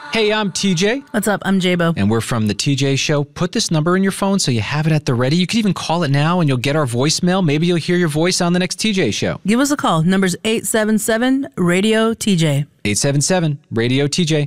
Hey, I'm TJ. What's up? I'm Jabo. And we're from The TJ Show. Put this number in your phone so you have it at the ready. You can even call it now and you'll get our voicemail. Maybe you'll hear your voice on the next TJ Show. Give us a call. Number's 877-RADIO-TJ. 877-RADIO-TJ.